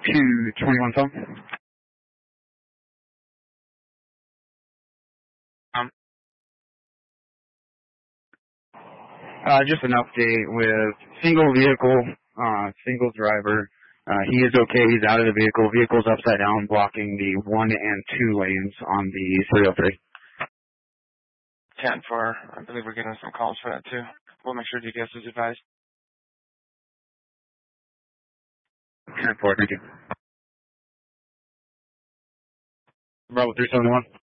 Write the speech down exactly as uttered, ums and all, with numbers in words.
two twenty-one phone. Um, uh, just an update with single vehicle, uh, single driver. Uh, he is okay. He's out of the vehicle. Vehicle's upside down, blocking the one and two lanes on the three oh three. ten four. I believe we're getting some calls for that too. We'll make sure G P S is advised. ten four, thank you. Bravo three seven one.